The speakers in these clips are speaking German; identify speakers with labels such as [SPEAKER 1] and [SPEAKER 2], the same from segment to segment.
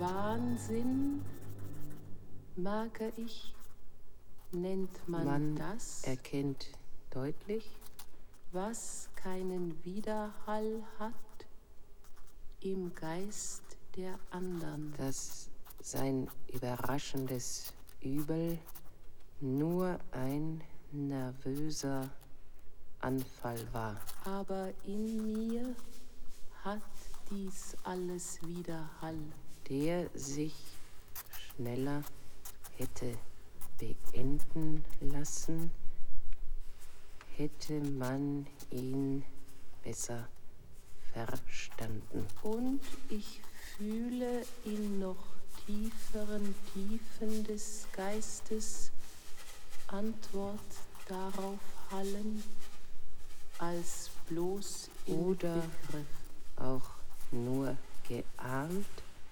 [SPEAKER 1] Wahnsinn, merke ich, nennt man das,
[SPEAKER 2] erkennt deutlich,
[SPEAKER 1] was keinen Widerhall hat im Geist der anderen.
[SPEAKER 2] dass sein überraschendes Übel nur ein nervöser Anfall war.
[SPEAKER 1] Aber in mir hat dies alles Widerhall,
[SPEAKER 2] der sich schneller hätte beenden lassen, hätte man ihn besser verstanden.
[SPEAKER 1] und ich fühle in noch tieferen Tiefen des Geistes Antwort darauf hallen, als bloß im
[SPEAKER 2] Oder
[SPEAKER 1] Begriff.
[SPEAKER 2] auch nur geahnt,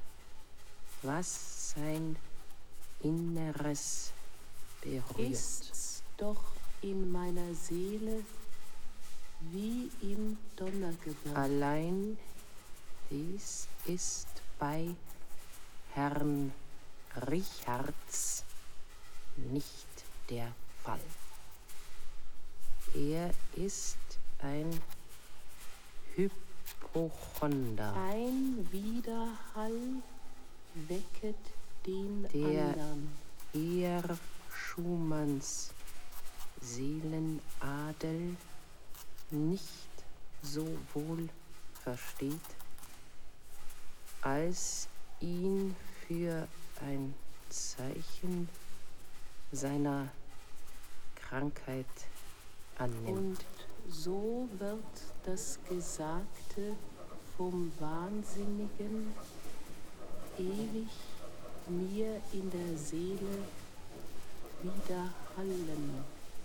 [SPEAKER 2] was sein Inneres berührt.
[SPEAKER 1] Ist's doch in meiner Seele wie im Donnergewitter.
[SPEAKER 2] Allein dies ist bei Herrn Richards nicht der Fall. Er ist ein Hypochonder,
[SPEAKER 1] Ein Widerhall wecket den
[SPEAKER 2] der
[SPEAKER 1] anderen.
[SPEAKER 2] eher Schumanns Seelenadel nicht so wohl versteht, als ihn für ein Zeichen seiner Krankheit annimmt.
[SPEAKER 1] Und so wird das Gesagte vom Wahnsinnigen ewig mir in der Seele widerhallen.